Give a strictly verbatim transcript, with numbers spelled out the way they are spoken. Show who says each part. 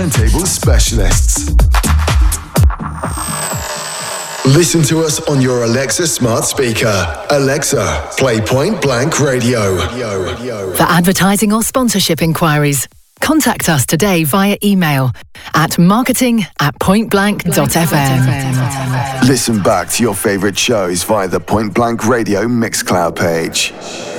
Speaker 1: Turntable specialists. Listen to us on your Alexa smart speaker. Alexa, play Point Blank Radio.
Speaker 2: For advertising or sponsorship inquiries, contact us today via email at marketing at pointblank.fm.
Speaker 1: Listen back to your favourite shows via the Point Blank Radio Mixcloud page.